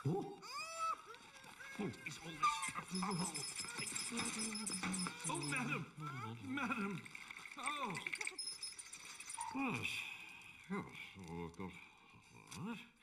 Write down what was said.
What is all this stuff? Oh, madam! Madam! Oh! Yes, yes,